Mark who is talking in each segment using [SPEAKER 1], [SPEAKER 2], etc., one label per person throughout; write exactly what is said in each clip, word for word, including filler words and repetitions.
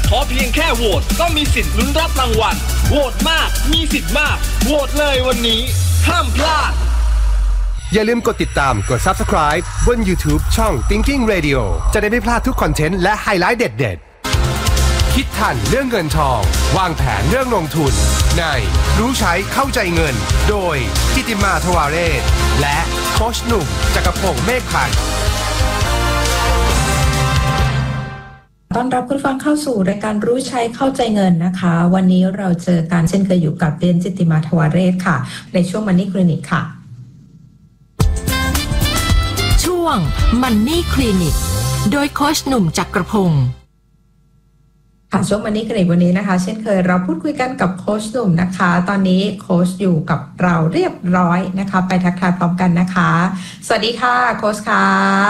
[SPEAKER 1] ขอเพียงแค่โหวตก็มีสิทธิ์ลุ้นรับรางวัลโหวตมากมีสิทธิ์มากโหวตเลยวันนี้ห้ามพลาด
[SPEAKER 2] อย่าลืมกดติดตามกด ซับสไครบ์ บน YouTube ช่อง Thinking Radio จะได้ไม่พลาดทุกคอนเทนต์และไฮไลท์เด็ดๆคิดทันเรื่องเงินทองวางแผนเรื่องลงทุนในรู้ใช้เข้าใจเงินโดยกิติมาทวาเรศและโค้ชหนุ่มจักรพงษ์เมฆพันธ์
[SPEAKER 3] ต้อนรับคุณฟังเข้าสู่รายการรู้ใช้เข้าใจเงินนะคะวันนี้เราเจอกันเช่นเคยอยู่กับเดนจิติมาทวาเรศค่ะในช่วงมันนี่คลินิกค่ะ
[SPEAKER 4] ช่วงมันนี่คลินิกโดยโค้ชหนุ่มจักรพงศ์
[SPEAKER 3] ค่ะช่วงมันนี่คลินิกวันนี้นะคะเช่นเคยเราพูดคุยกันกับโค้ชหนุ่มนะคะตอนนี้โค้ชอยู่กับเราเรียบร้อยนะคะไปทักทายพร้อมกันนะคะสวัสดีค่ะโค้ชค่ะ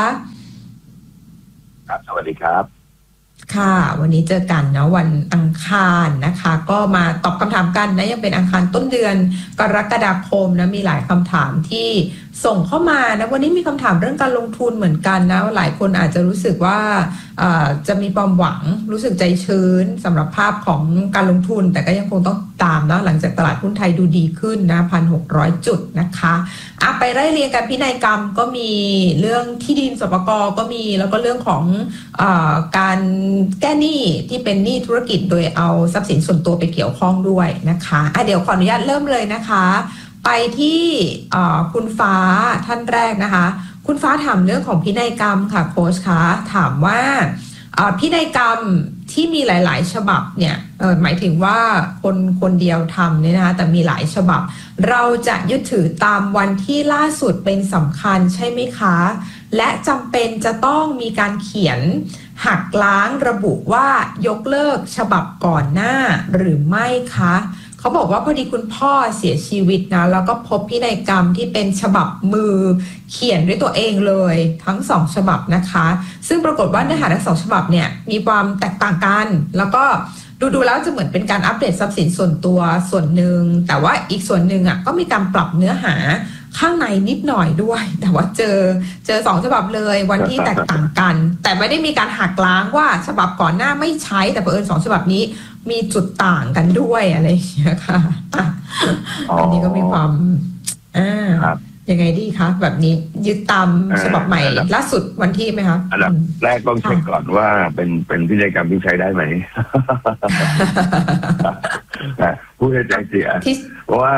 [SPEAKER 5] ครับสวัสดีครับ
[SPEAKER 3] ค่ะวันนี้เจอกันเนาะวันอังคารนะคะก็มาตอบคำถามกันนะยังเป็นอังคารต้นเดือนกรกฎาคมนะมีหลายคำถามที่ส่งเข้ามานะวันนี้มีคำถามเรื่องการลงทุนเหมือนกันนะหลายคนอาจจะรู้สึกว่าจะมีความหวังรู้สึกใจชื้นสำหรับภาพของการลงทุนแต่ก็ยังคงต้องตามนะหลังจากตลาดหุ้นไทยดูดีขึ้นนะ หนึ่งพันหกร้อย จุดนะคะอ่ะไปไล่เรียงกันพินัยกรรมก็มีเรื่องที่ดินสปก.ก็มีแล้วก็เรื่องของเอ่อการแก้หนี้ที่เป็นหนี้ธุรกิจโดยเอาทรัพย์สินส่วนตัวไปเกี่ยวข้องด้วยนะคะอ่ะเดี๋ยวขออนุญาตเริ่มเลยนะคะไปที่คุณฟ้าท่านแรกนะคะคุณฟ้าถามเรื่องของพินัยกรรมค่ะโค้ชคะถามว่าพินัยกรรมที่มีหลายๆฉบับเนี่ยหมายถึงว่าคนคนเดียวทำเนี่ยนะคะแต่มีหลายฉบับเราจะยึดถือตามวันที่ล่าสุดเป็นสำคัญใช่ไหมคะและจำเป็นจะต้องมีการเขียนหักล้างระบุว่ายกเลิกฉบับก่อนหน้าหรือไม่คะเขาบอกว่าพอดีคุณพ่อเสียชีวิตนะแล้วก็พบพินัยกรรมที่เป็นฉบับมือเขียนด้วยตัวเองเลยทั้งสองฉบับนะคะซึ่งปรากฏว่าเนื้อหาทั้งสองฉบับเนี่ยมีความแตกต่างกันแล้วก็ดูดูแล้วจะเหมือนเป็นการอัปเดตทรัพย์สินส่วนตัวส่วนหนึ่งแต่ว่าอีกส่วนหนึ่งอ่ะก็มีการปรับเนื้อหาข้างในนิดหน่อยด้วยแต่ว่าเจอเจอสองฉบับเลยวันที่แตกต่างกันแต่ไม่ได้มีการหักล้างว่าฉบับก่อนหน้าไม่ใช้แต่เผอิญสองฉบับนี้มีจุดต่างกันด้วยอะไรอย่างเงี้ยค่ะอันนี้ก็มีความอ่ายังไงดีคะแบบนี้ยึดตามฉบับใหม่ล่าสุดวันที่ไหมคะ
[SPEAKER 5] อันดับแรกต้องเช็คก่อนว่าเป็นเป็นพินัยกรรมที่ใช้ได้ไหมพูดให้ใจเสียเพราะว่า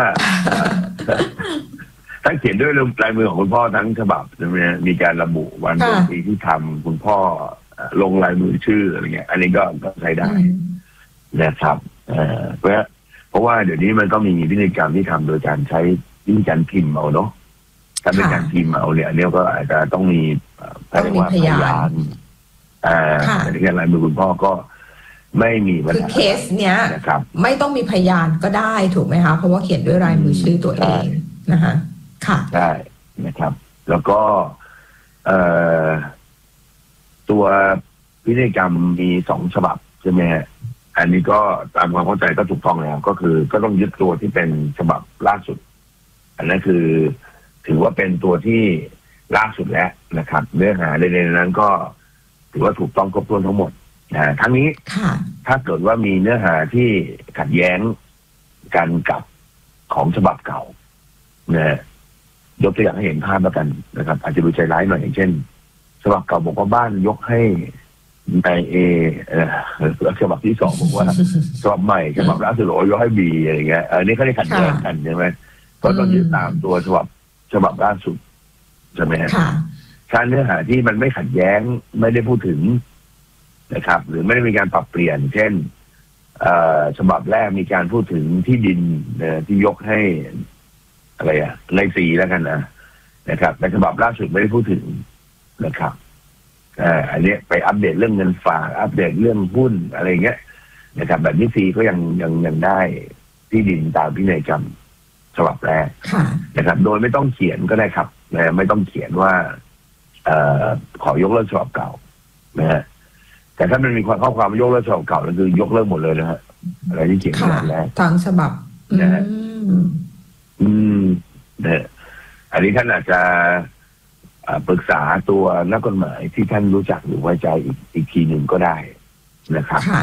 [SPEAKER 5] ถ้าเขียนด้วยลายมือของคุณพ่อทั้งฉบับมีการระบุวันเดือนปีที่ทำคุณพ่อลงลายมือชื่ออะไรเงี้ยอันนี้ก็ใช้ได้นะครับเพราะเพราะว่าเดี๋ยวนี้มันก็มีพินัยกรรมที่ทำโดยการใช้วิธีการพิมพ์เอาเนาะถ้าเป็นการพิมพ์เอาเนี่ยอันนี้ก็อาจจะต้องมี
[SPEAKER 3] ต้องมีพยาน
[SPEAKER 5] อ่าในการลายมือคุณพ่อก็ไม่มีปัญหา
[SPEAKER 3] คือเคสเนี้ยไม่ต้องมีพยานก็ได้ถูกไหมคะเพราะว่าเขียนด้วยลายมือชื่อตัวเองนะคะค่ะ
[SPEAKER 5] ใช่นะครับ แล้วก็เอ่อตัวพินัยกรรมมีสองฉบับใช่ไหมอันนี้ก็ตามความเข้าใจก็ถูกต้องแล้วก็คือก็ต้องยึดตัวที่เป็นฉบับล่าสุดอันนั้นคือถือว่าเป็นตัวที่ล่าสุดแล้วนะครับเนื้อหาในนั้นก็ถือว่าถูกต้องครบถ้วนทั้งหมดนะทั้งนี้ถ้าเกิดว่ามีเนื้อหาที่ขัดแย้งกันกับของฉบับเก่านะยกตัวอย่างให้เห็นภาพแล้วกันนะครับอาจจะดูใจร้ายหน่อยอย่างเช่นฉบับเก่าบอกว่าบ้านยกให้ในเอแล้วฉบับที่สองบอกว่าฉบับใหม่ฉบับล่าสุดโอ้ยกให้บีอะไรเงี้ยอันนี้เขาได้ขัดแย้งกันใช่ไหมก็ต้องยึดตามตัวฉบับฉบับล่าสุดใช่ไหมฮะถ้าเนื้อหาที่มันไม่ขัดแย้งไม่ได้พูดถึงนะครับหรือไม่ได้มีการปรับเปลี่ยนเช่นฉบับแรกมีการพูดถึงที่ดินที่ยกให้อะไรอะในสีแล้วกันนะนะครับแต่ฉบับล่าสุดไม่ได้พูดถึงนะครับอันนี้ไปอัปเดตเรื่องเงินฝากอัปเดตเรื่องหุ้นอะไรเงี้ยนะครับแบบนี้ซีก็ยังยังยังได้ที่ดินตามพินัยกรรมฉบับแรกนะครับโดยไม่ต้องเขียนก็ได้ครับนะไม่ต้องเขียนว่าเอ่อขอยกเลิกฉบับเก่านะฮะแต่ถ้ามันมีความข้อความยกเลิกฉบับเก่านั่นคือยกเลิกหมดเลยนะฮะอะไรที่เขียนฉบับแรก
[SPEAKER 3] ทั้งฉบับ
[SPEAKER 5] นะฮะอืมเนี่ยอันนี้ท่านอาจจะปรึกษาตัวนักกฎหมายที่ท่านรู้จักหรือไว้ใจอีกอีกทีหนึ่งก็ได้นะครับ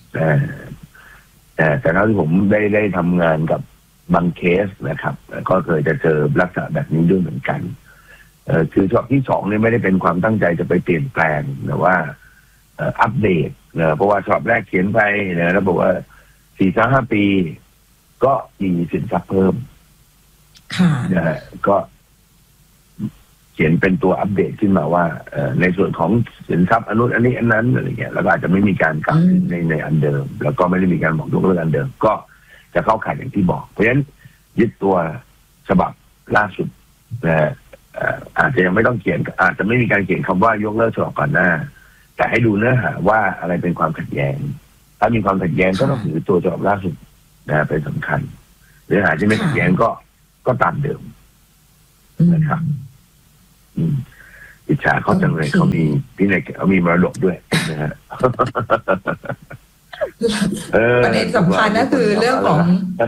[SPEAKER 5] แต่แต่แต่เท่าที่ผมได้ได้ทำงานกับบางเคสนะครับก็เคยจะเจอลักษณะแบบนี้ด้วยเหมือนกันเออคือฉบับที่สองเนี่ยไม่ได้เป็นความตั้งใจจะไปเปลี่ยนแปลงแต่ว่าอัปเดตนะเพราะว่าฉบับแรกเขียนไปนะแล้วบอกว่าสี่ถึงห้าปีก็มีสินทรัพย์เพิ่ม
[SPEAKER 3] ค่ะ
[SPEAKER 5] นะฮะก็เขียนเป็นตัวอัปเดตขึ้นมาว่าในส่วนของสินทรัพย์อนุอันนี้อันนั้นอะไรเงี้ยแล้วก็อาจจะไม่มีการกลับในในอันเดิมแล้วก็ไม่ได้มีการบอกยกเลิกอันเดิมก็จะเข้าข่ายอย่างที่บอกเพราะฉะนั้นยึดตัวฉบับล่าสุดนะอาจจะยังไม่ต้องเขียนอาจจะไม่มีการเขียนคำว่ายกเลิกฉบับก่อนหน้าแต่ให้ดูเนื้อหาว่าอะไรเป็นความขัดแย้งถ้ามีความขัดแย้งก็ต้องถือตัวฉบับล่าสุดนะเป็นสำคัญเนื้อหาที่ไม่ขัดแย้งก็ก็ตามเดิมนะครับอิจฉาเขาจังเลยเขามีพี่ในเขามีมรดกด้วยนะฮะ
[SPEAKER 3] ประเด็นสำคัญก็คือเรื่องของ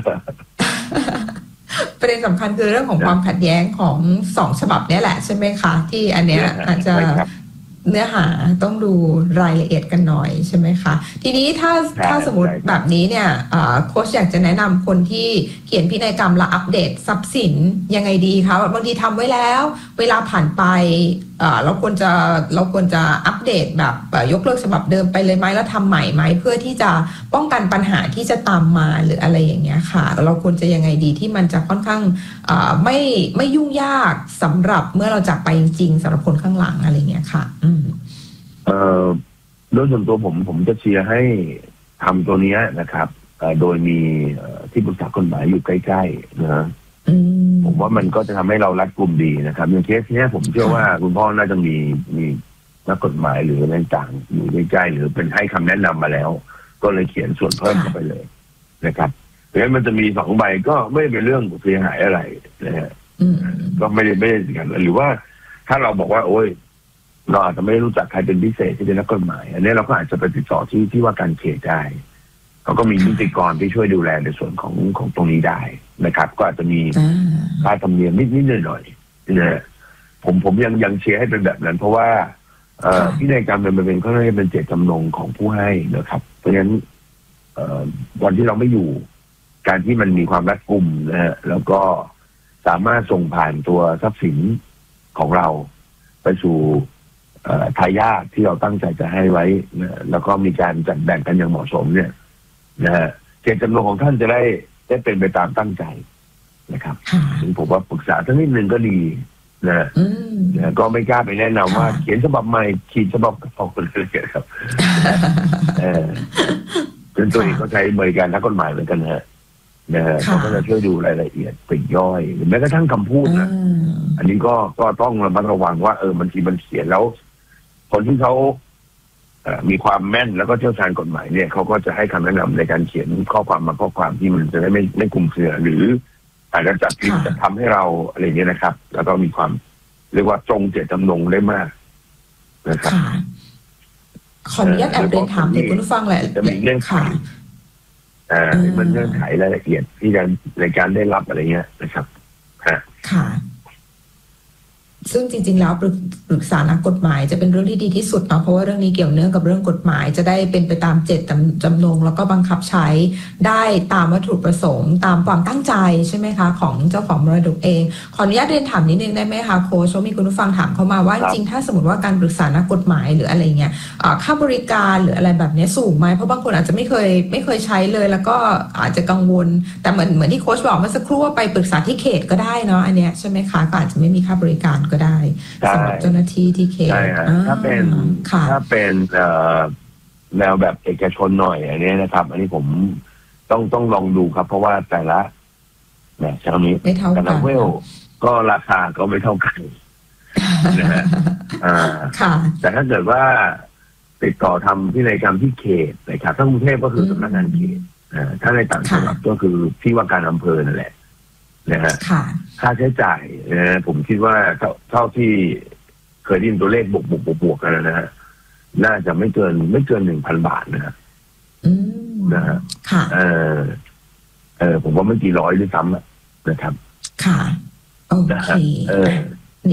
[SPEAKER 3] ประเด็นสำคัญคือเรื่องของความขัดแย้งของสองฉบับนี้แหละใช่ไหมคะที่อันเนี้ยอาจจะเนื้อหาต้องดูรายละเอียดกันหน่อยใช่ไหมคะทีนี้ถ้าถ้าสมมติแบบนี้เนี่ยโค้ชอยากจะแนะนำคนที่เขียนพินัยกรรมและอัปเดตทรัพย์สินยังไงดีคะบางทีทำไว้แล้วเวลาผ่านไปเราควรจะเราควรจะอัปเดตแบบยกเลิกฉบับเดิมไปเลยไหมแล้วทำใหม่ไหมเพื่อที่จะป้องกันปัญหาที่จะตามมาหรืออะไรอย่างเงี้ยค่ะเราควรจะยังไงดีที่มันจะค่อนข้างไม่ไม่ยุ่งยากสำหรับเมื่อเราจากไปจริงๆสำหรับคนข้างหลังอะไรเงี้ยค่ะอืม
[SPEAKER 5] เอ่อโดยส่วนตัวผมผมจะเชียร์ให้ทำตัวนี้นะครับโดยมีที่ปรึกษากฎหมายอยู่ใกล้ๆนะผมว่ามันก็จะทำให้เรารัดกุมดีนะครับอย่างเคสนี้ผมเชื่อว่าคุณพ่อน่าจะมีมีนักกฎหมายหรืออะไรต่างอยู่ใกล้ๆหรือเป็นให้คำแนะนำมาแล้วก็เลยเขียนส่วนเพิ่มเข้าไปเลยนะครับเพราะฉะนั้นมันจะมีสองใบก็ไม่เป็นเรื่องเสียหายอะไรนะฮะก็ไม่ได้ไม่ได้กันหรือว่าถ้าเราบอกว่าโอ้ยเราอาจจะไม่รู้จักใครเป็นพิเศษที่เป็นนักกฎหมายอันนี้เราก็อาจจะไปติดต่อที่ที่ว่าการเขตได้เขาก็มีนิติกรที่ช่วยดูแลในส่วนของของตรงนี้ได้นะครับก็อาจจะมีค่าธรรมเนียมนิดนิดหน่อยหน่อยนะผมผมยังยังเชียร์ให้เป็นแบบนั้นเพราะว่าพินัยกรรมมันเป็นเขาเรียกเป็นเจตจำนงของผู้ให้นะครับเพราะฉะนั้นวันที่เราไม่อยู่การที่มันมีความรัดกุมนะฮะแล้วก็สามารถส่งผ่านตัวทรัพย์สินของเราไปสู่ทายาทที่เราตั้งใจจะให้ไว้นะแล้วก็มีการจัดแบ่งกันอย่างเหมาะสมเนี่ยนะฮะเจตจำนงของท่านจะได้ได้เป็นไปตามตั้งใจนะครับซึ่งผมว่าปรึกษาสักนิดนึงก็ดีนะนะก็ไม่กล้าไปแนะนำว่าเขียนฉบับใหม่ขีดฉบับออกเลยครับเออเป็นตัวเองก็ใช้บริการนักกฎหมายเหมือนกันฮะนะฮะเขาก็จะช่วยดูรายละเอียดปลีกย่อยหรือแม้กระทั่งคำพูดนะอันนี้ก็ก็ต้องระมัดระวังว่าเออบางทีมันเขียนแล้วคนที่เขามีความแม่นแล้วก็เชี่ยวชาญกฎหมายเนี่ยเขาก็จะให้คำแนะนำในการเขียนข้อความมาข้อความที่มันจะได้ไม่ไม่คลุมเครือหรืออาจจะจัดพิมพ์จะทำให้เราอะไรเงี้ยนะครับแล้วก็มีความเรียกว่าตรงเจตจำนงได้มากนะครับ
[SPEAKER 3] ขออนุญาตแอบเรียนถามถึงคุณผู้ฟังแหละ
[SPEAKER 5] จะมีเงื่อนไขอ่ามันเงื่อนไขรายละเอียดที่จะในการได้รับอะไรเงี้ยนะครับ
[SPEAKER 3] ค่ะซึ่งจริงๆแล้วปรึกษานักกฎหมายจะเป็นเรื่องที่ดีที่สุดเนาะเพราะว่าเรื่องนี้เกี่ยวเนื่องกับเรื่องกฎหมายจะได้เป็นไปตามเจตจำนงแล้วก็บังคับใช้ได้ตามวัตถุประสงค์ตามความตั้งใจใช่ไหมคะของเจ้าของมรดกเองขออนุญาตเรียนถามนิดนึงได้ไหมคะโค้ชมีคุณผู้ฟังถามเข้ามาว่าจริงถ้าสมมติว่าการปรึกษานักกฎหมายหรืออะไรเงี้ยค่าบริการหรืออะไรแบบนี้สูงไหมเพราะบางคนอาจจะไม่เคยไม่เคยใช้เลยแล้วก็อาจจะกังวลแต่เหมือนเหมือนที่โค้ชบอกเมื่อสักครู่ว่าไปปรึกษาที่เขตก็ได้เนาะอันเนี้ยใช่ไหมคะก็อาจจะไม่มีค่าบริการก็ได้สำหรับเจ้าหน้าที่ที่เขต
[SPEAKER 5] ใช่ฮะถ้าเป็นถ้าเป็นแนวแบบเอกชนหน่อยอันนี้นะครับอันนี้ผมต้องต้องลองดูครับเพราะว่าแต่ละแบบเจ้านี้แต่ละเวลก็ราคาก็ไม่เท่ากันนะฮะแต่ถ้าเกิดว่าติดต่อทำพินัยกรรมที่เขตนะครับถ้ากรุงเทพก็คือสำนักงานเขตถ้าในต่างจังหวัดก็คือที่ว่าการอำเภอนั่นแหละนะฮะค่าใช้จ่ายนะผมคิดว่าเท่าเท่าที่เคยได้ยินตัวเลขบวกบวกบวกบวกกันนะฮะน่าจะไม่เกินไม่เกินหนึ่งพันบาทนะฮะนะฮะเออเออผมว่าไม่กี่ร้อยด้วยซ้ำนะครับ
[SPEAKER 3] ค่ะโอเคนี่ก็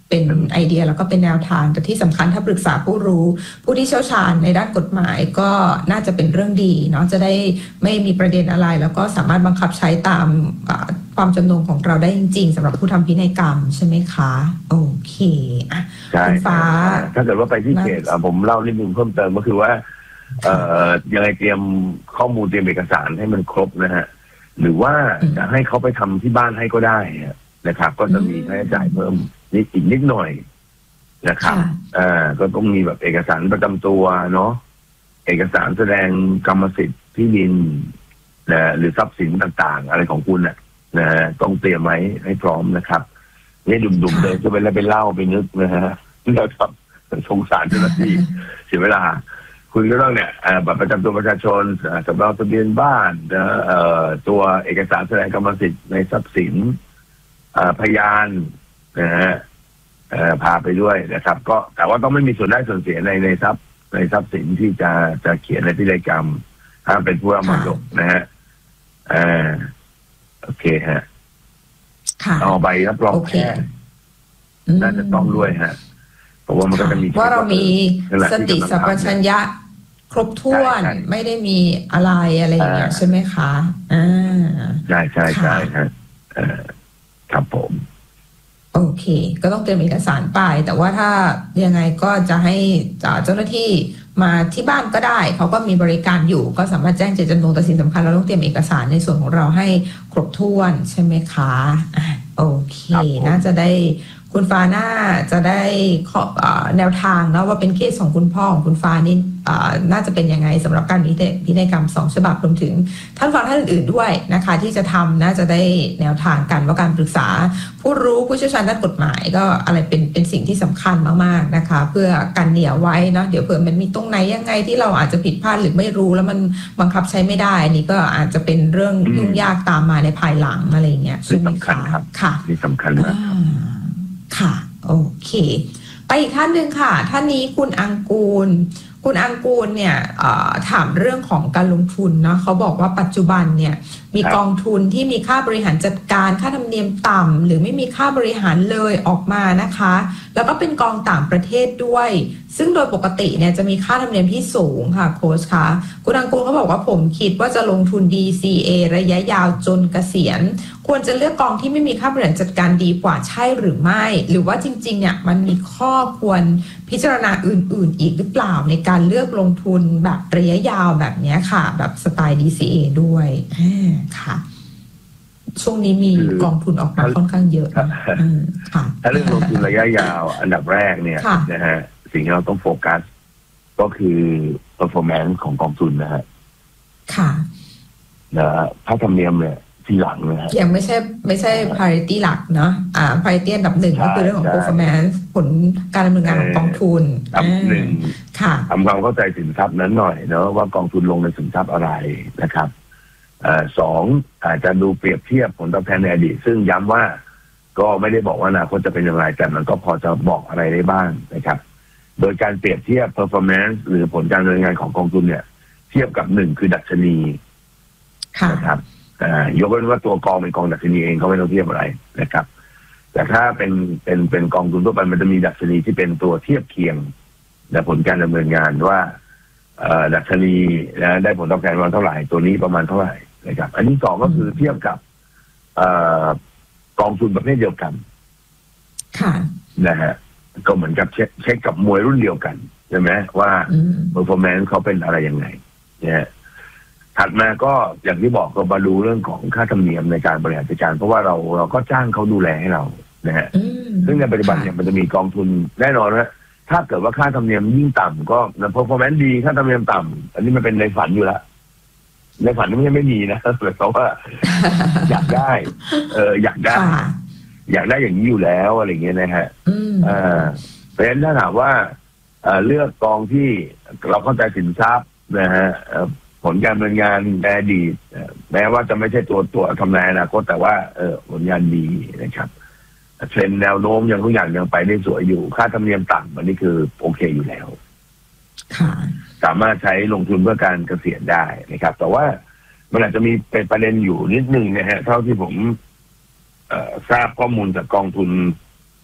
[SPEAKER 3] เป็นไอเดียแล้วก็เป็นแนวทางแต่ที่สำคัญถ้าปรึกษาผู้รู้ผู้ที่เชี่ยวชาญในด้านกฎหมายก็น่าจะเป็นเรื่องดีเนาะจะได้ไม่มีประเด็นอะไรแล้วก็สามารถบังคับใช้ตามความจำนงของเราได้จริงๆสำหรับผู้ทำพินัยกรรมใช่ไหมคะโอเคอ่ะคุณฟ้า
[SPEAKER 5] ถ้าเกิดว่าไปที่เขตผมเล่านิดนึงเพิ่มเติมก็คือว่าเอ่อยังไงเตรียมข้อมูลเตรียมเอกสารให้มันครบนะฮะหรือว่าจะให้เขาไปทำที่บ้านให้ก็ได้นะครับก็จะมีค่าใช้จ่ายเพิ่มนิดอีกนิดหน่อยนะครับอ่าก็ต้องมีแบบเอกสารประจำตัวเนาะเอกสารแสดงกรรมสิทธิ์ที่ดินนะหรือทรัพย์สินต่างๆอะไรของคุณน่ะนะต้องเตรียมไว้ให้พร้อมนะครับนี่ดุ่มๆเลยจะเป็นอะไรไปเล่าไปนึกนะฮะแล้วครับสงสารเจ้าหน้าที่เสียเวลาคุณก็ต้องเนี่ยบัตรประจำตัวประชาชนสำเนาทะเบียนบ้านตัวเอกสารแสดงกรรมสิทธิ์ในทรัพย์สินพยานนะฮะพาไปด้วยนะครับก็แต่ว่าต้องไม่มีส่วนได้ส่วนเสียในในทรัพย์ในทรัพย์สินที่จะจะเขียนในพินัยกรรมถ้าเป็นผู้รับมรดกนะฮะอ่าโอเคฮะเอาใบรับรองแพทย์น่าจะต้องด้วยฮะเพราะว่ามันก็จะมี
[SPEAKER 3] ว่าเรามีสติสัมปชัญญะครบถ้วนไม่ได้มีอะไรอะไรอย่างเงี้ยใช่ไหมคะอ่า
[SPEAKER 5] ใช่ใช่ใช่ฮะครับผม
[SPEAKER 3] โอเคก็ต้องเตรียมเอกสารไปแต่ว่าถ้ายังไงก็จะให้เจ้าหน้าที่มาที่บ้านก็ได้เขาก็มีบริการอยู่ก็สามารถแจ้งเจตจำนงแต่สิ่งสำคัญเราต้องเตรียมเอกสารในส่วนของเราให้ครบถ้วนใช่ไหมคะโอเคน่าจะได้คุณฟ้าน่าจะได้แนวทางเนาะว่าเป็นเคสของคุณพ่อของคุณฟ้านี่น่าจะเป็นยังไงสำหรับการพินัยกรรมสองฉบับรวมถึงท่านฟังท่านอื่นๆด้วยนะคะที่จะทำน่าจะได้แนวทางกันว่าการปรึกษาผู้รู้ผู้เชี่ยวชาญด้านกฎหมายก็อะไรเป็นเป็นสิ่งที่สำคัญมากๆนะคะเพื่อกันเหนี่ยวไว้เนาะเดี๋ยวเผื่อมันมีตรงไหนยังไงที่เราอาจจะผิดพลาดหรือไม่รู้แล้วมันบังคับใช้ไม่ได้นี่ก็อาจจะเป็นเรื่องยุ่งยากตามมาในภายหลังอะไรเงี้ยใช่ไหมคะ
[SPEAKER 5] ค่ะนี่สำคัญนะ
[SPEAKER 3] ค่ะโอเคไปอีกท่านหนึ่งค่ะท่านนี้คุณอังกูลคุณอังกูลเนี่ยถามเรื่องของการลงทุนนะเขาบอกว่าปัจจุบันเนี่ยมีกองทุนที่มีค่าบริหารจัดการค่าธรรมเนียมต่ำหรือไม่มีค่าบริหารเลยออกมานะคะแล้วก็เป็นกองต่างประเทศด้วยซึ่งโดยปกติเนี่ยจะมีค่าธรรมเนียมที่สูงค่ะโค้ชคะคุณอังกูลเขาบอกว่าผมคิดว่าจะลงทุน ดี ซี เอ ระยะยาวจนเกษียณควรจะเลือกกองที่ไม่มีค่าบริหารจัดการดีกว่าใช่หรือไม่หรือว่าจริงๆเนี่ยมันมีข้อควรพิจารณาอื่นๆอีกหรือเปล่าในการเลือกลงทุนแบบระยะยาวแบบนี้ค่ะแบบสไตล์ ดี ซี เอ ด้วยค่ะช่วงนี้มีกองทุนออกมาค่อนข้างเยอะนะค่ะ
[SPEAKER 5] ถ้าเรื่องลงทุนระยะยาวอันดับแรกเนี่ยนะฮะสิ่งที่เราต้องโฟกัสก็คือ performance ของกองทุนนะฮะ
[SPEAKER 3] ค่ะ
[SPEAKER 5] นะถ้าธรรมเนียมเนี่ยที่หลังนะฮะ
[SPEAKER 3] ยังไม่ใช่ไม่ใช่ priority หลักเนาะอ่า priority อันดับหนึ่งก็คือเรื่องของ performance ผลการดำเนินงานของกองทุน
[SPEAKER 5] อันดับหนึ่ง
[SPEAKER 3] ค่ะ
[SPEAKER 5] ทำความเข้าใจสินทรัพย์นั้นหน่อยเนาะว่ากองทุนลงในสินทรัพย์อะไรนะครับอ่าสองอาจจะดูเปรียบเทียบผลตอบแทนในอดีตซึ่งย้ำว่าก็ไม่ได้บอกว่าอนาคตจะเป็นอย่างไรแต่มันก็พอจะบอกอะไรได้บ้างนะครับโดยการเปรียบเทียบ performance หรือผลการดำเนินงานของกองทุนเนี่ยเทียบกับหนึ่งคือดัชนีนะครับยกเว้นว่าตัวกองเป็นกองดัชนีเองเขาไม่ต้องเทียบอะไรนะครับแต่ถ้าเป็นเป็นเป็นกองทุนทั่วไปมันจะมีดัชนีที่เป็นตัวเทียบเคียงและผลการดำเนินงานว่าดัชนีได้ผลตอบแทนประมาณเท่าไหร่ตัวนี้ประมาณเท่าไหร่นะครับอันที่สองก็คือเทียบกับกองทุนประเภทเดียวกัน
[SPEAKER 3] ค่ะ
[SPEAKER 5] นะฮะก็เหมือนกับเช็คเช็คกับมวยรุ่นเดียวกันใช่ไหมว่า performance เขาเป็นอะไรยังไงเนี่ยถัดมาก็อย่างที่บอกก็มาดูเรื่องของค่าธรรมเนียมในการบริหารจัดการเพราะว่าเราเราก็จ้างเขาดูแลให้เรานะฮะซึ่งในปัจจุบันเนี่ยมันจะมีกองทุนแน่นอนนะถ้าเกิดว่าค่าธรรมเนียมยิ่งต่ำก็ performance ดีค่าธรรมเนียมต่ำอันนี้มันเป็นในฝันอยู่แล้วในฝันไม่ใช่ไม่มีนะเพราะว่าอยากได้เอออยากได้อยากได้อย่างนี้อยู่แล้วอะไรเงี้ยนะฮะอ่าเพราะฉะนั้นถ้าถามว่าเลือกกองที่เราเข้าใจสินทรัพย์นะฮะผลการดำเนินงานในอดีตแม้ว่าจะไม่ใช่ตัวตัวทำนายอนาคตแต่ว่าเออผลงานดีนะครับเทรนแนวโน้มอย่างทุกอย่างยังไปได้สวยอยู่ค่าธรรมเนียมต่ำอันนี้คือโอเคอยู่แล้วสามารถใช้ลงทุนเพื่อการเกษียณได้นะครับแต่ว่ามันอาจจะมีเป็นประเด็นอยู่นิดนึงนะฮะเท่าที่ผมทราบข้อมูลจากกองทุน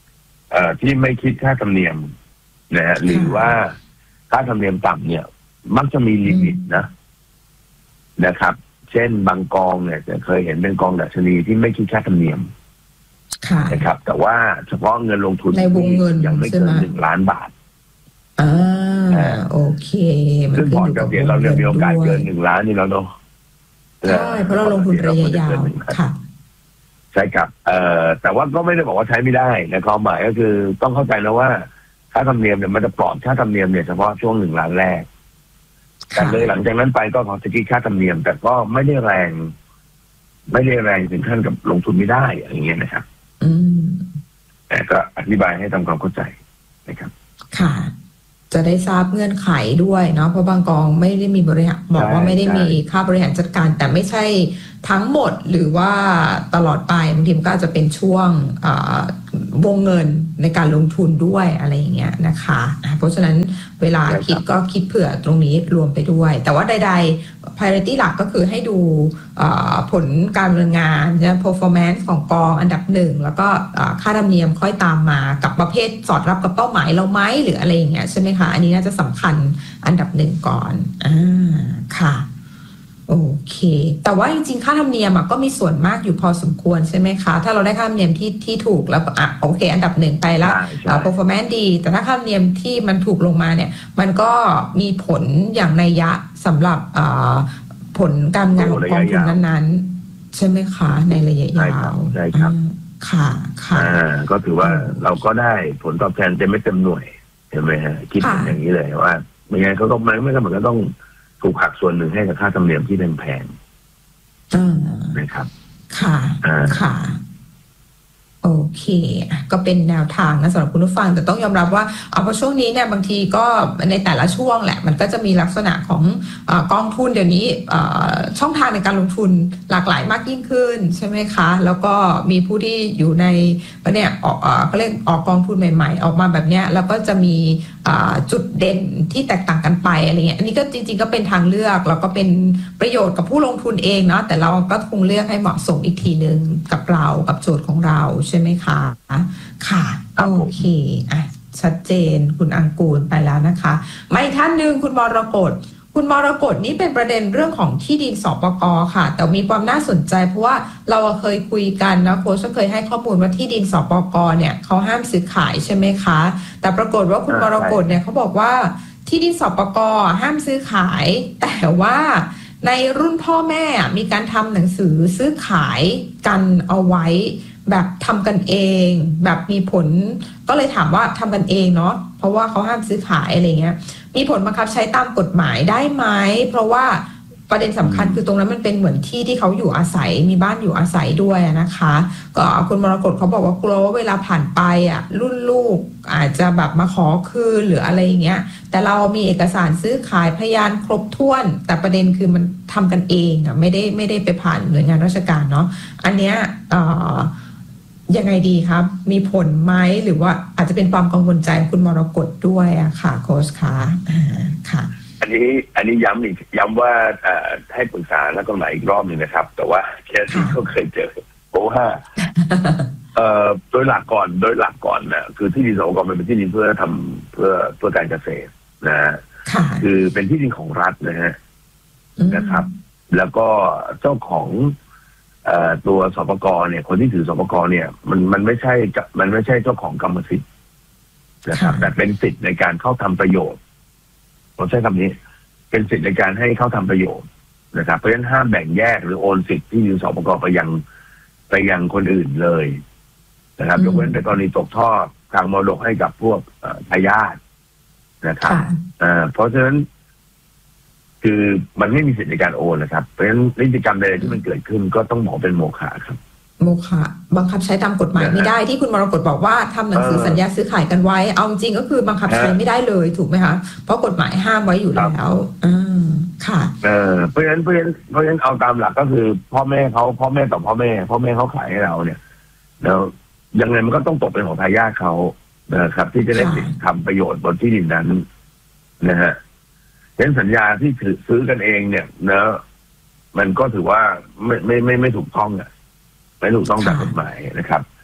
[SPEAKER 5] เอ่อที่ไม่คิดค่าธรรมเนียมนะฮะหรือว่าค่าธรรมเนียมต่ำเนี่ยมักจะมีลิมิตนะนะครับเช่นบางกองเนี่ยจะเคยเห็นเป็นกองดัชนีที่ไม่คิดค่าธรรมเนียมนะครับแต่ว่าเฉพาะเงินลงทุน
[SPEAKER 3] ในวงเงิน
[SPEAKER 5] ยังไม่เกินหนึ่งล้านบาท
[SPEAKER 3] อ่าโอเค
[SPEAKER 5] ซึ่งพอร์ตเกษียณเราเนี่ยมีโอกาสเกินหนึ่งล้านนี่แล้วเนาะ
[SPEAKER 3] ใช่เพราะเราลงทุนระยะยาวค่ะ
[SPEAKER 5] ใช่ครับเอ่อแต่ว่าก็ไม่ได้บอกว่าใช้ไม่ได้นะความหมายก็คือต้องเข้าใจนะว่าค่าธรรมเนียมเนี่ยมันจะปลอดค่าธรรมเนียมเนี่ยเฉพาะช่วงหนึ่งล้านแรกแต่เลยหลังจากนั้นไปก็ขอสกิดค่าธรรมเนียมแต่ก็ไม่ได้แรงไม่ได้แรงถึงขั้นกับลงทุนไม่ได้อย่างเงี้ยนะครับ
[SPEAKER 3] อืม
[SPEAKER 5] แต่ก็อธิบายให้ทำความเข้าใจนะครับ
[SPEAKER 3] ค่ะจะได้ทราบเงื่อนไขด้วยเนาะเพราะบางกองไม่ได้มีบริหารบอกว่าไม่ได้มีค่าบริหารจัดการแต่ไม่ใช่ทั้งหมดหรือว่าตลอดไปบางทีก็อาจจะเป็นช่วงวงเงินในการลงทุนด้วยอะไรอย่างเงี้ยนะคะเพราะฉะนั้นเวลาคิดก็คิดเผื่อตรงนี้รวมไปด้วยแต่ว่าใดๆ priority หลักก็คือให้ดูผลการดำเนินงานนะ performance ของกองอันดับหนึ่งแล้วก็ค่าธรรมเนียมค่อยตามมากับประเภทสอดรับกับเป้าหมายเราไหมหรืออะไรอย่างเงี้ยใช่ไหมคะอันนี้น่าจะสำคัญอันดับหนึ่งก่อนอ่าค่ะโอเคแต่ว่าจริงๆค่าธรรมเนียมก็มีส่วนมากอยู่พอสมควรใช่ไหมคะถ้าเราได้ค่าธรรมเนียมที่ที่ถูกแล้วอ่ะโอเคอันดับหนึ่งไปแล้ว performance ดีแต่ถ้าค่าธรรมเนียมที่มันถูกลงมาเนี่ยมันก็มีผลอย่างนัยยะสำหรับผลการงานของกองทุนนั้นๆใช่ไหมคะในระยะยาว
[SPEAKER 5] ใช่ครับ
[SPEAKER 3] ค่ะค่ะ
[SPEAKER 5] ก็ถือว่าเราก็ได้ผลตอบแทนเต็มไม่เต็มหน่วยเห็นไหมฮะคิดอย่างนี้เลยว่าไม่งั้นเขาก็ไม่ไม่ก็เหมือนก็ต้องถูกหักส่วนหนึ่งให้กับค่าธรรมเนียมที่แพงๆนะครับ
[SPEAKER 3] ค่ะค่ะโอเคก็เป็นแนวทางนะสำหรับคุณผู้ฟังแต่ต้องยอมรับว่าเอาเพราะช่วงนี้เนี่ยบางทีก็ในแต่ละช่วงแหละมันก็จะมีลักษณะของเอ่อกองทุนเดี๋ยวนี้เอ่อช่องทางในการลงทุนหลากหลายมากยิ่งขึ้นใช่ไหมคะแล้วก็มีผู้ที่อยู่ในเนี่ยออกเอ่อเขาเรียกออกกองทุนใหม่ๆออกมาแบบเนี้ยแล้วก็จะมีจุดเด่นที่แตกต่างกันไปอะไรเงี้ยอันนี้ก็จริงๆก็เป็นทางเลือกแล้วก็เป็นประโยชน์กับผู้ลงทุนเองเนาะแต่เราก็คงเลือกให้เหมาะสมอีกทีนึงกับเรากับโจทย์ของเราใช่ไหมคะค่ะโอเคอ่ะชัดเจนคุณอังกูลไปแล้วนะคะมาอีกท่านหนึ่งคุณมรกตคุณมรกตนี่เป็นประเด็นเรื่องของที่ดินสปก.ค่ะแต่มีความน่าสนใจเพราะว่าเราเคยคุยกันนะโค้ชเคยให้ข้อมูลว่าที่ดินสปก.เนี่ยเขาห้ามซื้อขายใช่ไหมคะแต่ปรากฏว่าคุณมรกตเนี่ยเขาบอกว่าที่ดินสปก.ห้ามซื้อขายแต่ว่าในรุ่นพ่อแม่มีการทำหนังสือซื้อขายกันเอาไว้แบบทำกันเองแบบมีผลก็เลยถามว่าทำกันเองเนาะเพราะว่าเขาห้ามซื้อขายอะไรเงี้ยมีผลบังคับใช้ตามกฎหมายได้ไหมเพราะว่าประเด็นสำคัญคือตรงนั้นมันเป็นเหมือนที่ที่เขาอยู่อาศัยมีบ้านอยู่อาศัยด้วยนะคะก็คุณมรกตเขาบอกว่ากลัวว่าเวลาผ่านไปอ่ะรุ่นลูกอาจจะแบบมาขอคืนหรืออะไรอย่างเงี้ยแต่เรามีเอกสารซื้อขายพยานครบถ้วนแต่ประเด็นคือมันทำกันเองอ่ะไม่ได้ไม่ได้ไปผ่านหน่วยงานราชการเนาะอันเนี้ยเอ่อยังไงดีครับมีผลไหมหรือว่าอาจจะเป็นความกังวลใจคุณมรกตด้วยอะค่ะโค้ชคะค่ะ
[SPEAKER 5] อันนี้อันนี้ย้ำอีกย้ำว่าให้ปรึกษานักกฎหมายอีกรอบหนึ่งนะครับแต่ว่าเคสที่เขาเคยเจอเพราะว่าโดยหลักก่อนโดยหลักก่อนนะคือที่ดินสปก.มันเป็นที่ดินเพื่อทำเพื่อเพื่อการเกษตรนะคือเป็นที่ดินของรัฐนะฮะนะครับแล้วก็เจ้าของตัวสปก.เนี่ยคนที่ถือสปก.เนี่ยมันมันไม่ใช่มันไม่ใช่เจ้าของกรรมสิทธิ์นะครับแต่เป็นสิทธิ์ในการเข้าทำประโยชน์ผมใช้คำนี้เป็นสิทธิ์ในการให้เข้าทำประโยชน์นะครับเพราะฉะนั้นห้ามแบ่งแยกหรือโอนสิทธิ์ที่ดินสปก.ไปยังไปยังคนอื่นเลยนะครับยกเว้นแต่กรณีตกทอดทางมรดกให้กับพวกทายาทนะครับเพราะฉะนั้นคือมันไม่มีสิทธิในการโอนนะครับเพราะฉะนั้นนิติกรรมใดที่มันเกิดขึ้นก็ต้องบอกเป็นโมฆะครับ
[SPEAKER 3] โมฆะบังคับใช้ตามกฎหมายไม่ได้ที่คุณมรกตบอกว่าทำหนังสือสัญญาซื้อขายกันไว้เอาจริงก็คือบังคับใช้ไม่ได้เลยถูกไหมคะเพราะกฎหมายห้ามไว้อยู่แล้วอ่าค่ะ
[SPEAKER 5] เออเพราะฉะนั้นเพราะฉะนั้นเพราะฉะนั้นเอาตามหลักก็คือพ่อแม่เขาพ่อแม่ต่อพ่อแม่พ่อแม่เขาขายให้เราเนี่ยแล้วยังไงมันก็ต้องตกเป็นของทายาทเขานะครับที่จะได้สิทธิ์ทำประโยชน์บนที่ดินนั้นนะฮะเป็นสัญญาที่ถือซื้อกันเองเนี่ยนะมันก็ถือว่าไม่ไม่ไม่ไม่ถูกต้องอ่ะไม่ถูกต้องตามกฎหมายนะครับ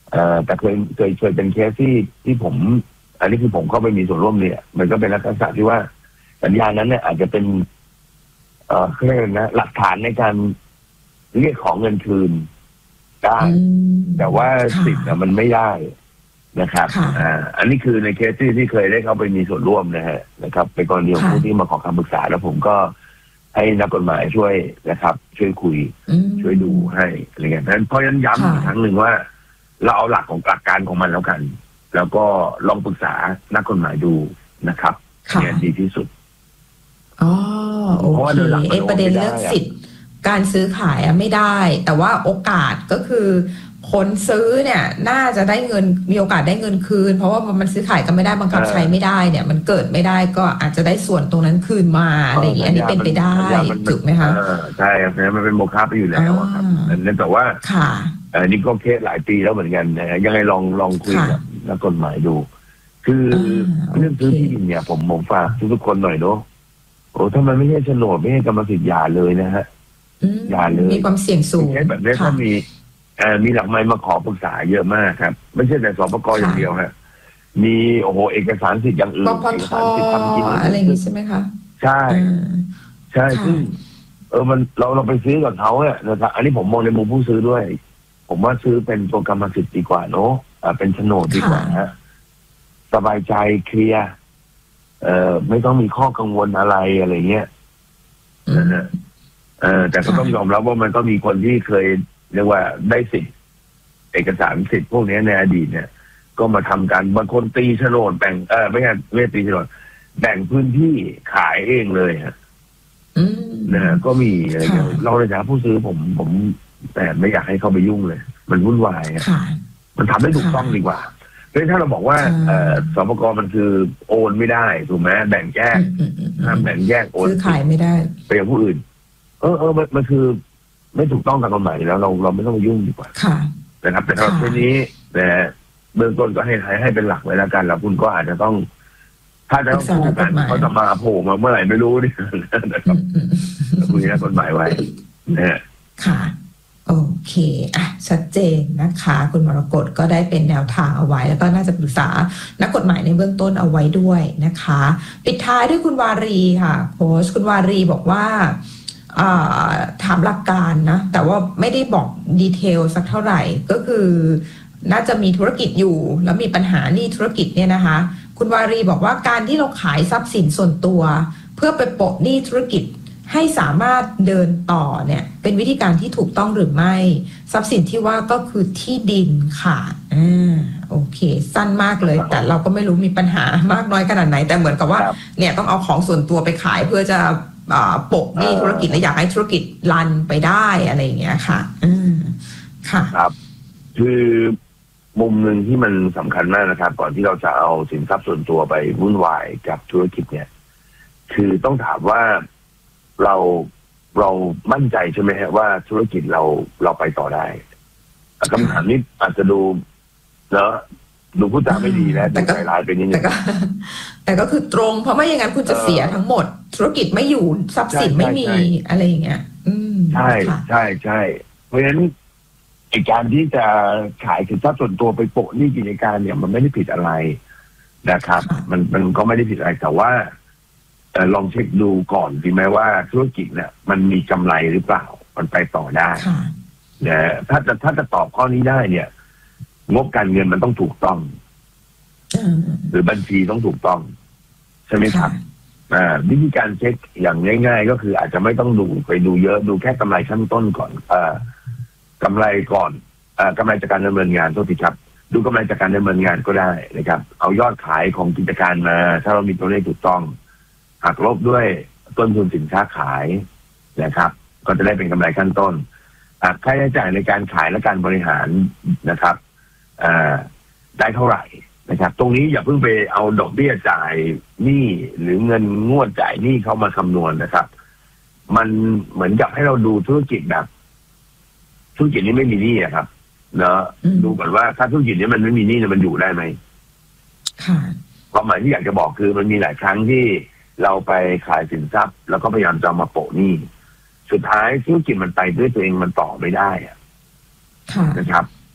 [SPEAKER 5] เอ่อแต่เคยเคยเคยเป็นเคสที่ที่ผม อันนี้คือผมเข้าไปมีส่วนร่วมเนี่ยมันก็เป็นลักษณะที่ว่าสัญญานั้นเนี่ยอาจจะเป็น เอ่อเรียกนะหลักฐานในการเรียกของเงินคืนได้แต่ว่าสิทธิ์มันไม่ได้นะครับอ่าอันนี้คือในเคสที่ที่เคยได้เข้าไปมีส่วนร่วมนะฮะนะครับเป็นกรณีของผู้ที่มาขอคำปรึกษาแล้วผมก็ให้นักกฎหมายช่วยนะครับช่วยคุยช่วยดูให้อะไรเงี้ยเพราะฉะนั้นเพราะฉะนั้นย้ำอีกครั้งหนึ่งว่าเราเอาหลักของหลักการของมันแล้วกัน แล้วก็ลองปรึกษานักกฎหมายดูนะครับเนี่ยดีที่สุด
[SPEAKER 3] อ๋อโอเคเอประเด็นเรื่องสิทธิ์การซื้อขายอะไม่ได้แต่ว่าโอกาสก็คือคนซื้อเนี่ยน่าจะได้เงินมีโอกาสได้เงินคืนเพราะว่ามันซื้อขายกันไม่ได้บังคับใช้ไม่ได้เนี่ยมันเกิดไม่ได้ก็อาจจะได้ส่วนตรงนั้นคืนมาอะไรอย่างนี้อันนี้เป็นไปได้ถูกไหมคะ
[SPEAKER 5] ใช่ครับมันเป็นโมฆะไปอยู่แล้วครับนั่นแต่ว่า
[SPEAKER 3] ค่ะ
[SPEAKER 5] อันนี้ก็เคสหลายปีแล้วเหมือนกันนะยังไงลองลองคุยกับนักกฎหมายดูคือเรื่องซื้อที่ดินเนี่ยผมผมฝากทุกคนหน่อยเนาะโอ้ถ้ามันไม่ใช่โฉนดไม่ใช่กรรมสิทธิ์อย่าเลยนะฮะอย่าเลย
[SPEAKER 3] มีความเสี่ยงสูง
[SPEAKER 5] แบบนี้ถ้ามีเอ่อมีหลักไม้มาขอปรึกษาเยอะมากครับไม่ใช่แต่สปก.อย่างเดียวฮะมีโอ้โหเอกสารสิทธิ์อย่างอื่น
[SPEAKER 3] ปปท.อะไรอย่างนี้ใช่ไหมคะ
[SPEAKER 5] ใช่ใช่ซึ่งเออมันเราเราไปซื้อกับเขาเนี่ยนะครับอันนี้ผมมองในมุมผู้ซื้อด้วยผมว่าซื้อเป็นตัวกรรมสิทธิ์ดีกว่าเนาะอ่าเป็นโฉนดดีกว่าฮะสบายใจเคลียร์เอ่อไม่ต้องมีข้อกังวลอะไรอะไรเงี้ยนะฮะเออแต่ก็ต้องยอมรับว่ามันก็มีคนที่เคยเรียกว่าได้สิทธิ์เอกสารสิทธิ์พวกนี้ในอดีตเนี่ยก็มาทำกันบางคนตีโฉนดแบ่งเออไม่ใช่ไม่ตีโฉนดแบ่งพื้นที่ขายเองเลยฮะนะก็มีอะไรอย่างเงี้ยเราในฐานะผู้ซื้อผมผมแต่ไม่อยากให้เข้าไปยุ่งเลยมันวุ่นวายมันทำให้ถูกต้องดีกว่าเพราะถ้าเราบอกว่าเอ่อสปก.มันคือโอนไม่ได้ถูกไหมแบ่งแยกห้ามแบ่งแยกโอน
[SPEAKER 3] ซื้อขายไม่ได้
[SPEAKER 5] ไปยังผู้อื่นเออเออมันมันคือไม่ถูกต้องตามกฎหมายแล้วเราเราไม่ต้องไปยุ่งดีกว่านะครับแต่ตอนนี้แต่เบื้องต้นก็ให้ให้เป็นหลักไว้แล้วกันแล้วคุณก็อาจจะต้องถ้าจะต้องพูดกันเขาจะมาโผล่มาเมื่อไหร่ไม่รู้นี่นะครับคุยนักกฎหมายไว้นะ
[SPEAKER 3] ค่ะโอเคอ่ะชัดเจนนะคะคุณมรกตก็ได้เป็นแนวทางเอาไว้แล้วก็น่าจะปรึกษานักกฎหมายในเบื้องต้นเอาไว้ด้วยนะคะปิดท้ายด้วยคุณวารีค่ะโค้ชคุณวารีบอกว่าถามหลักการนะแต่ว่าไม่ได้บอกดีเทลสักเท่าไหร่ก็คือน่าจะมีธุรกิจอยู่แล้วมีปัญหานี่ธุรกิจเนี่ยนะคะคุณวารีบอกว่าการที่เราขายทรัพย์สินส่วนตัวเพื่อไปโปะหนี้ธุรกิจให้สามารถเดินต่อเนี่ยเป็นวิธีการที่ถูกต้องหรือไม่ทรัพย์สินที่ว่าก็คือที่ดินค่ะอ่าโอเคสั้นมากเลยแต่เราก็ไม่รู้มีปัญหามากน้อยขนาดไหนแต่เหมือนกับว่าเนี่ยต้องเอาของส่วนตัวไปขายเพื่อจะปกหนี้ธุรกิจและอยากให้ธุรกิจรันไปได้อะไรอย่างเงี้ยค่ะอืมค่ะ
[SPEAKER 5] ครับคือมุมหนึ่งที่มันสำคัญมากนะครับก่อนที่เราจะเอาสินทรัพย์ส่วนตัวไปวุ่นวายกับธุรกิจเนี่ยคือต้องถามว่าเราเรามั่นใจใช่ไหมฮะว่าธุรกิจเราเราไปต่อได้คำถามนี้อาจจะดูเนอะดูพูดจาไม่ดีนะดูใจร้ายเป็นยังไง
[SPEAKER 3] แต่ก็แต่ก็คือตรงเพราะไม่อย่างนั้นคุณจะเสียทั้งหมดธุรกิจไม่อยู่ทรัพย์สินไม่มีอะไรอย่างเงี้ยอืม
[SPEAKER 5] ใช่ใช่ใช่เพราะฉะนั้นไอ้การที่จะขายสินทรัพย์ส่วนตัวไปโปะหนี้กิจการเนี่ยมันไม่ได้ผิดอะไรนะครับมันมันก็ไม่ได้ผิดอะไรแต่ว่าลองเช็คดูก่อนดีไหมว่าธุรกิจเนี่ยมันมีกำไรหรือเปล่ามันไปต่อได้นะถ้าจะถ้าจะตอบข้อนี้ได้เนี่ยงบการเงินมันต้องถูกต้องหรือบัญชีต้องถูกต้องใช่ไหมครับอ่าวิธีการเช็คอย่างง่ายๆก็คืออาจจะไม่ต้องดูไปดูเยอะดูแค่กำไรขั้นต้นก่อนอ่ากำไรก่อนอ่ากำไรจากการดำเนินงานโทษทีครับดูกำไรจากการดำเนินงานก็ได้นะครับเอายอดขายของกิจการมาถ้าเรามีตัวเลขถูกต้องหักลบด้วยต้นทุนสินค้าขายนะครับก็จะได้เป็นกำไรขั้นต้นค่าใช้จ่ายในการขายและการบริหารนะครับได้เท่าไหร่นะครับตรงนี้อย่าเพิ่งไปเอาดอกเบี้ยจ่ายหนี้หรือเงินงวดจ่ายหนี้เข้ามาคำนวณนะครับมันเหมือนกับให้เราดูธุรกิจแบบธุรกิจนี้ไม่มีหนี้ครับเนาะดูก่อนว่าถ้าธุรกิจนี้มันไม่มีหนี้มันอยู่ได้ไหมความหมายที่อยากจะบอกคือมันมีหลายครั้งที่เราไปขายสินทรัพย์แล้วก็พยายามจะมาโปะหนี้สุดท้ายธุรกิจมันไปด้วยตัวเองมันต่อไม่ได้อะนะครับ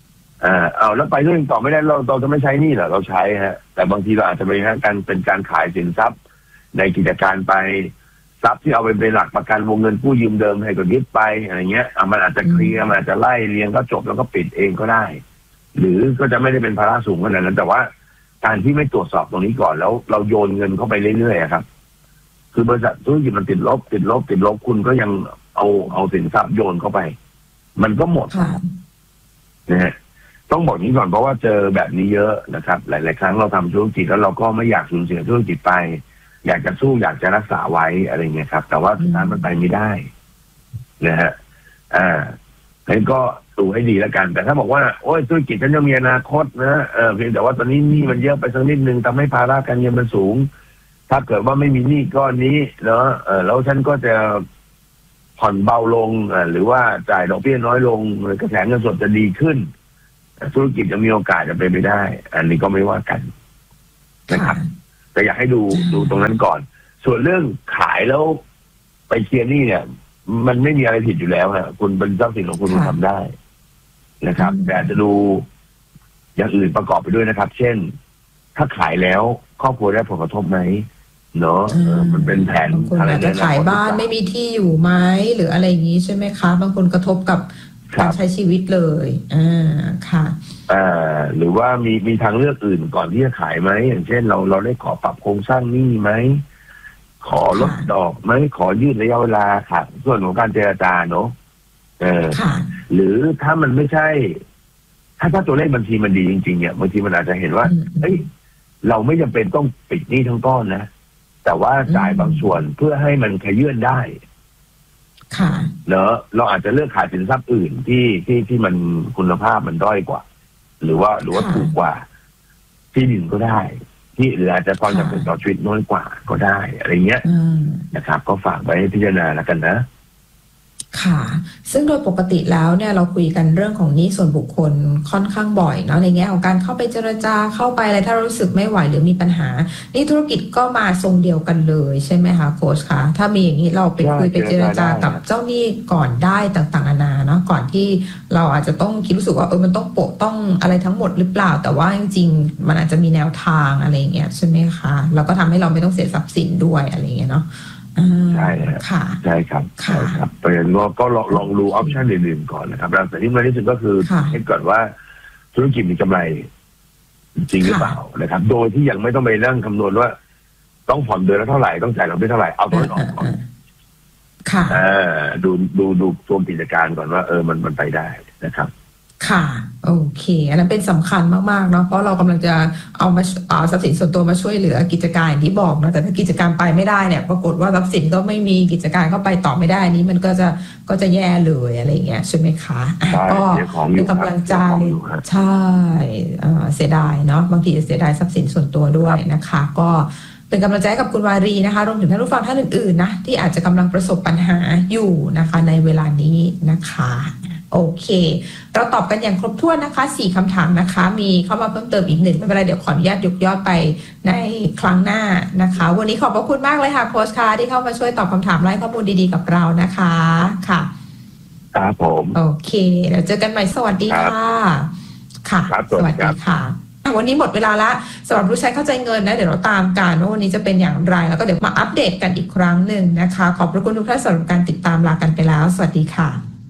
[SPEAKER 5] อ่าเอาแล้วไปเรื่องต่อไม่ได้เราเราจะไม่ใช้นี่เหรอเราใช้ฮะแต่บางทีเราอาจจะเป็นการเป็นการขายสินทรัพย์ในกิจการไปทรัพย์ที่เอาไปเป็นหลักประกันวงเงินกู้ยืมเดิมให้ก็ยึดไปอะไรเงี้ยมันอาจจะเคลียร์มันอาจจะไล่เรียงก็จบแล้วก็ปิดเองก็ได้หรือก็จะไม่ได้เป็นภาระสูงขนาดนั้นแต่ว่าการที่ไม่ตรวจสอบตรงนี้ก่อนแล้วเราโยนเงินเข้าไปเรื่อยๆครับคือบริษัทธุรกิจมันติดลบติดลบติดลบคุณก็ยังเอาเอาสินทรัพย์โยนเข้าไปมันก็หมดนะฮะต้องบอกนี้ก่อนเพราะว่าเจอแบบนี้เยอะนะครับหลายๆครั้งเราทำธุรกิจแล้วเราก็ไม่อยากสูญเสียธุรกิจไปอยากจะสู้อยากจะรักษาไว้อะไรเงี้ยครับแต่ว่าสุดท้ายมันไปไม่ได้นะฮะอ่างั้นก็ดูให้ดีแล้วกันแต่ถ้าบอกว่าโอ้ยธุรกิจฉันยังมีอนาคตนะเออเพียงแต่ว่าตอนนี้หนี้มันเยอะไปสักนิดนึงทำให้ภาระการเงินมันสูงถ้าเกิดว่าไม่มีหนี้ก้อนนี้เนาะเออแล้วฉันก็จะผ่อนเบาลงอ่าหรือว่าจ่ายดอกเบี้ยน้อยลงกระแสเงินสดจะดีขึ้นธุรกิจจะมีโอกาสจะเป็นไปได้อันนี้ก็ไม่ว่ากันนะครับแต่อยากให้ดูดูตรงนั้นก่อนส่วนเรื่องขายแล้วไปเคลียร์หนี้เนี่ยมันไม่มีอะไรผิดอยู่แล้วฮะคุณเป็นทรัพย์สินของคุณคุณทำได้นะครับแต่จะดูอย่างอื่นประกอบไปด้วยนะครับเช่นถ้าขายแล้วครอบครัวได้ผลกระทบไหมเนาะมันเป็นแผนอะไรเนี่ยจะ
[SPEAKER 3] ขายบ้านไม่มีที่อยู่ไหมหรืออะไรอย่างนี้ใช่ไหมคะบางคนกระทบกับการใช้ชีวิตเลยอ่าค่ะ
[SPEAKER 5] อ่าหรือว่ามีมีทางเลือกอื่นก่อนที่จะขายไหมอย่างเช่นเราเราได้ขอปรับโครงสร้างหนี้ไหมขอลดดอกไหมขอยืดระยะเวลาค่ะส่วนของการเจรจาเนาะเออหรือถ้ามันไม่ใช่ถ้าถ้าตัวเลขบัญชีมันดีจริงๆเนี่ยบางทีมันอาจจะเห็นว่าเฮ้ยเราไม่จำเป็นต้องปิดหนี้ทั้งก้อนนะแต่ว่าจ่ายบางส่วนเพื่อให้มันขยื่นได้เนอะเราอาจจะเลือกขายสินทรัพย์อื่นที่ที่ที่มันคุณภาพมันด้อยกว่าหรือว่าหรือว่าถูกกว่าที่ดินก็ได้ที่หรืออาจจะความจำเป็นต่อชีวิตน้อยกว่าก็ได้อะไรเงี้ยนะครับก็ฝากไว้ให้พิจารณาแล้วกันนะ
[SPEAKER 3] ค่ะซึ่งโดยปกติแล้วเนี่ยเราคุยกันเรื่องของหนี้ส่วนบุคคลค่อนข้างบ่อยเนาะในแง่ของการเข้าไปเจรจาเข้าไปอะไรถ้ารู้สึกไม่ไหวหรือมีปัญหานี่ธุรกิจก็มาทรงเดียวกันเลยใช่ไหมคะโค้ชคะถ้ามีอย่างนี้เราไปคุยไปเจรจากับเจ้าหนี้ก่อนได้ต่างๆนานาเนาะก่อนที่เราอาจจะต้องคิดรู้สึกว่าเออมันต้องโปะต้องอะไรทั้งหมดหรือเปล่าแต่ว่าจริงๆมันอาจจะมีแนวทางอะไรอย่างเงี้ยใช่ไหมคะแล้วก็ทำให้เราไม่ต้องเสียทรัพย์สินด้วยอะไรอย่างเงี้ยเนาะ
[SPEAKER 5] ใช่ครับใช่ครับใช่ครับเพราะฉะนั้นก็ลองลองดูออปชันอื่นๆก่อนนะครับแต่ที่สำคัญที่สุดก็คือให้ก่อนว่าธุรกิจมีกำไรจริงหรือเปล่านะครับโดยที่ยังไม่ต้องไปนั่งคำนวณว่าต้องผ่อนเดือนละเท่าไหร่ต้องจ่ายดอกเบี้ยเท่าไหร่เอาตัวนั้นออกก่อน
[SPEAKER 3] ค่ะ
[SPEAKER 5] ดูดูดูตัวกิจการก่อนว่าเออมันมันไปได้นะครับ
[SPEAKER 3] ค่ะโอเคอันนั้นเป็นสำคัญมากๆเนาะเพราะเรากำลังจะเอามาเอาทรัพย์สินส่วนตัวมาช่วยเหลือกิจการอย่างที่บอกนะแต่ถ้ากิจการไปไม่ได้เนี่ยปรากฏว่าทรัพย์สินก็ไม่มีกิจการก็ไปต่อไม่ได้นี้มันก็จะก็จะแย่เลยอะไรเงี้ยใช่ไหมคะก็เป็นกำลังใจใช่เสียดายเนาะบางทีเสียดายทรัพย์สินส่วนตัวด้วยนะคะก็เป็นกำลังใจกับคุณวารีนะคะรวมถึงท่านผู้ฟังท่านอื่นๆนะที่อาจจะกำลังประสบปัญหาอยู่นะคะในเวลานี้นะคะโอเคเราตอบกันอย่างครบถ้วนนะคะสี่คำถามนะคะมีเข้ามาเพิ่มเติมอีกหนึ่งไม่เป็นไรเดี๋ยวขออนุญาตยกยอดไปในครั้งหน้านะคะวันนี้ขอบพระคุณมากเลยค่ะโค้ชค่ะที่เข้ามาช่วยตอบคำถามไล่ข้อมูลดีๆกับเรานะคะค่ะ
[SPEAKER 5] ครับผม
[SPEAKER 3] โอเคเดี๋ยวเจอกันใหม่สวัสดีค่ะค่ะ
[SPEAKER 5] สวัสดี
[SPEAKER 3] ค่ะวันนี้หมดเวลาละสำหรับรู้ใช้เข้าใจเงินนะเดี๋ยวเราตามกันว่าวันนี้จะเป็นอย่างไรแล้วก็เดี๋ยวมาอัปเดตกันอีกครั้งหนึ่งนะคะขอบพระคุณทุกท่านสำหรับการติดตามลากันไปแล้วสวัสดีค่ะ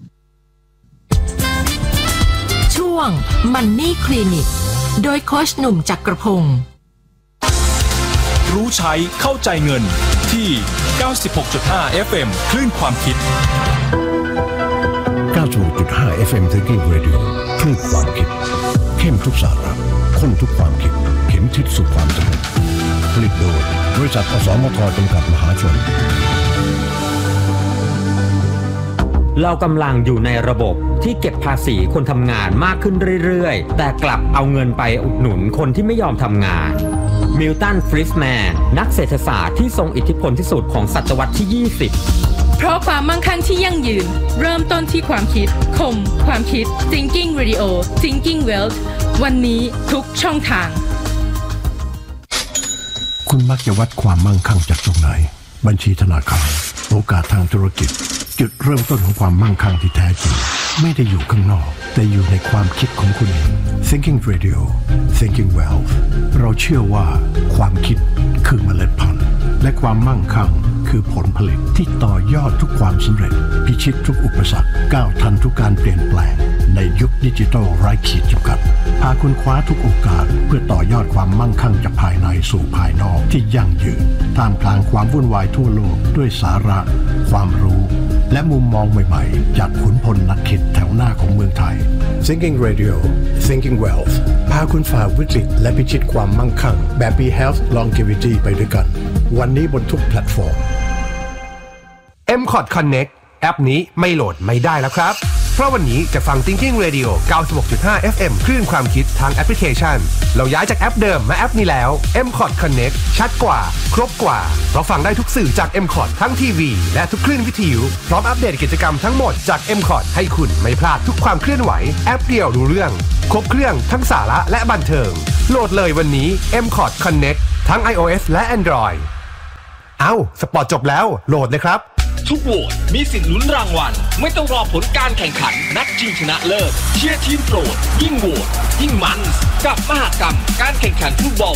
[SPEAKER 4] ช่วง Money Clinic โดยโค้ชหนุ่มจักรพงศ์
[SPEAKER 1] รู้ใช้เข้าใจเงินที่ เก้าสิบหกจุดห้า เอฟ เอ็ม คลื่นความคิด
[SPEAKER 6] เก้าสิบหกจุดห้า เอฟ เอ็ม Thinking Radio คลื่นความคิดเข้มทุกสาระข้นทุกความคิดเข็มทิศสู่ความสำเร็จผลิตโดยบริษัทอสมทจำกัดมหาชน
[SPEAKER 7] เรากำลังอยู่ในระบบที่เก็บภาษีคนทำงานมากขึ้นเรื่อยๆแต่กลับเอาเงินไปอุดหนุนคนที่ไม่ยอมทำงานมิลตัน ฟริสแมนนักเศรษฐศาสตร์ที่ทรงอิทธิพลที่สุดของศตวรรษที่ยี่สิบ
[SPEAKER 8] เพราะความมั่งคั่งที่ยั่งยืนเริ่มต้นที่ความคิดคมความคิด Thinking Radio Thinking Wealth วันนี้ทุกช่องทาง
[SPEAKER 6] คุณมักจะวัดความมั่งคั่งจากตรงไหนบัญชีธนาคารโอกาสทางธุรกิจจุดเริ่มต้นของความมั่งคั่งที่แท้จริงไม่ได้อยู่ข้างนอกแต่อยู่ในความคิดของคุณเอง Thinking Radio Thinking Wealth เราเชื่อว่าความคิดคือเมล็ดพันธุ์และความมั่งคั่งคือผลผลิตที่ต่อยอดทุกความสำเร็จพิชิตทุกอุปสรรคก้าวทันทุกการเปลี่ยนแปลงในยุคดิจิทัลไร้ขีดจำกัดพาคุณคว้าทุกโอกาสเพื่อต่อยอดความมั่งคั่งจากภายในสู่ภายนอกที่ยั่งยืนท่ามกลางความวุ่นวายทั่วโลกด้วยสาระความรู้และมุมมองใหม่ๆจากขุนพลนักคิดแถวหน้าของเมืองไทย Thinking Radio Thinking Wealth พาคุณฝ่าวิกฤตและพิชิตความมั่งคั่งแบบ Health Longevity ไปด้วยกันวันนี้บนทุกแพลตฟอร์ม
[SPEAKER 2] เอ็ม คอร์ด Connect แอปนี้ไม่โหลดไม่ได้แล้วครับเพราะวันนี้จะฟัง Thinking Radio เก้าสิบหกจุดห้า เอฟ เอ็ม คลื่นความคิดทางแอปพลิเคชันเราย้ายจากแอปเดิมมาแอปนี้แล้ว เอ็ม คอร์ด Connect ชัดกว่าครบกว่าเราฟังได้ทุกสื่อจาก เอ็ม คอร์ด ทั้งทีวีและทุกคลื่นวิทยุพร้อมอัปเดตกิจกรรมทั้งหมดจาก เอ็ม คอร์ด ให้คุณไม่พลาดทุกความเคลื่อนไหวแอปเดียวรู้เรื่องครบเครื่องทั้งสาระและบันเทิงโหลดเลยวันนี้ เอ็ม คอร์ด Connect ทั้ง iOS และ Android เอ้าสปอร์ตจบแล้วโหลดเลยครับ
[SPEAKER 1] ทุกโหวตมีสิทธิ์ลุ้นรางวัลไม่ต้องรอผลการแข่งขันนัดชิงชนะเลิศเชียร์ทีมโปรดยิ่งโหวตยิ่งมันกับมหกรรมการแข่งขันฟุตบอล